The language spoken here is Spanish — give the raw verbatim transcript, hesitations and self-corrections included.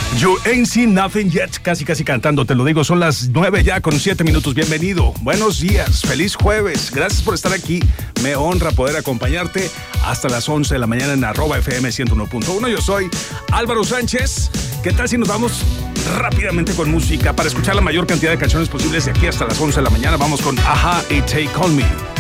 You ain't seen nothing yet, casi casi cantando, te lo digo, son las nueve ya con siete minutos, bienvenido, buenos días, feliz jueves, gracias por estar aquí, me honra poder acompañarte hasta las once de la mañana en arroba F M ciento uno punto uno, yo soy Álvaro Sánchez. ¿Qué tal si nos vamos rápidamente con música para escuchar la mayor cantidad de canciones posibles de aquí hasta las once de la mañana? Vamos con Aja y Take On Me.